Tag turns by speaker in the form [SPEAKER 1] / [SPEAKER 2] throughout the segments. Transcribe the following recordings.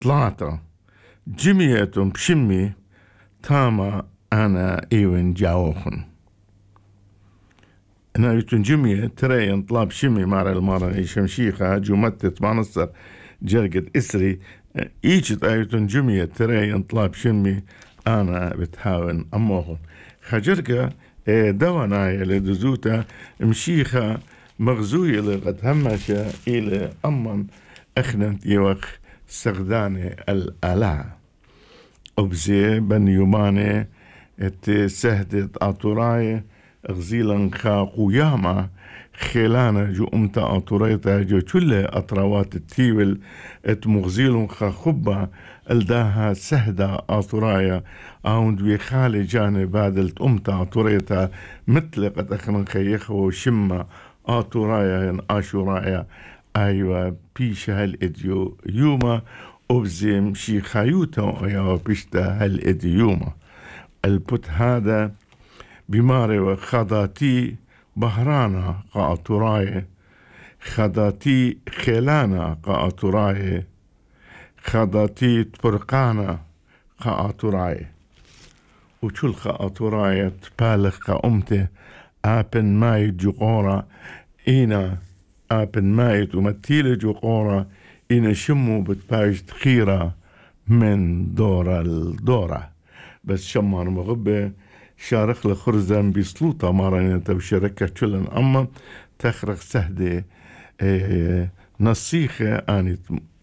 [SPEAKER 1] طلعتا جميتم بشمي تاما أنا إيوين جاوخن أنا يتون جمية ترين طلاب شمي مارا المارا شمشيخة جمتت مانصر جرقت إسري إيجت أيتون جمية ترين طلاب شمي أنا بتهاون أموخن خجرقة دوانا يلي دزوتا مشيخة مغزوية لغت همشة إلى أمن أخنت يوخ سغداني الألا أبزي بن يوماني سهدت أطوراي غزيلا خا قيامة خيلانا جو أمتا أطوريتا جو كل أطروات التيول مغزيل خا خبا الداها سهدة أطورايا أوند ويخالي جاني بادلت أمتا أطوريتا مثل قد أخنا خيخ وشمة أطورايا آشورايا أيوة بيش هالإديو يوما أبزيم شي خايوتا أيوة بيشتا هالإديوما البت هذا بماري وخضاتي بهرانا قاطراي خضاتي خيلانا قاطراي خضاتي تبرقانا قاطراي وشل قاطراي تبالغ قامته آبن ماي جقورا إينا آبن ماي ومتيل جقورا إينا شمو بتبايش تخيرا من دورة لدورة بس شمار مغبة شارخ لخرزان بسلوطة مارانية وشركة شلن أما تخرق سهدة نصيخة آني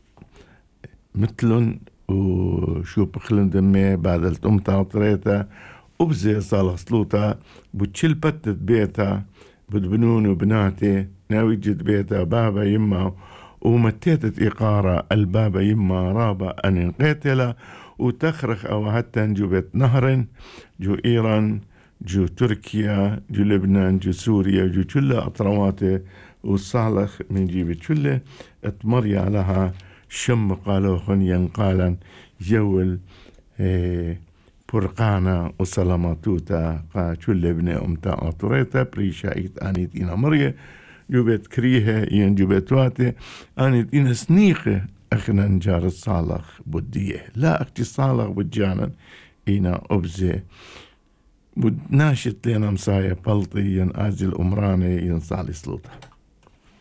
[SPEAKER 1] مثلن وشو بخلن دمي بعد الأم تعطريتا وبزي صالح سلوطة بتشل بتت بيتا بدبنون وبناتي ناوي جد بيتا بابا يما ومتيتت إقارة البابا يما رابا أن انقتل وتخرخ أو حتى جو بيت نهر جو إيران جو تركيا جو لبنان جو سوريا جو كل أطرواته وصالح من جيب كل اتمريا لها شم قالوا خن ينقالا جول برقانا وسلاماتوتا قا كل ابن أمتا أطريتا بريشا إيت آنيت إنا مريا جو بيت كريها ين جو بيت واتي آنيت إنا سنيقه أخنا نجار الصالح بديه لا أختي صالح بجانا إنا أبزي بود ناشط لنا مصايا بلطي ين آزي الأمراني ين صالي سلوطة